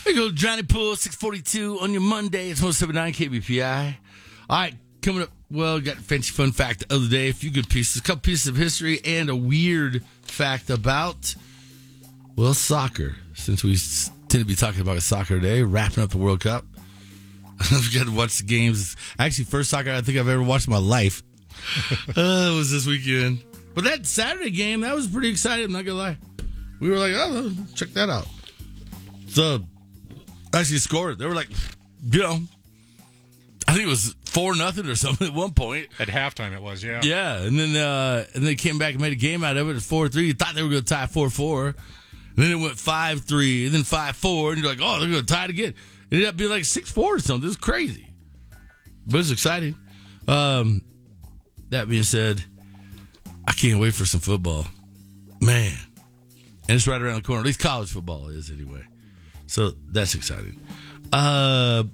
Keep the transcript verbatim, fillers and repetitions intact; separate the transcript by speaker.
Speaker 1: There you go, Johnny Poole, six forty-two on your Monday. It's one seventy-nine K B P I. All right, coming up, well, got a fancy fun fact of the day, a few good pieces, a couple pieces of history, and a weird fact about, well, soccer. Since we tend to be talking about soccer today, wrapping up the World Cup. I've got to watch the games. Actually, first soccer I think I've ever watched in my life uh, was this weekend. But that Saturday game, that was pretty exciting, I'm not going to lie. We were like, oh, check that out. So, actually scored. They were like, you know, I think it was four nothing or something at one point.
Speaker 2: At halftime it was, yeah.
Speaker 1: Yeah, and then uh, and they came back and made a game out of it. It was four three. You thought they were going to tie four four. And then it went five three, and then five four. And you're like, oh, they're going to tie it again. It ended up being like six four or something. It was crazy. But it was exciting. Um, that being said, I can't wait for some football. Man. And it's right around the corner. At least college football is anyway. So that's exciting. Uh,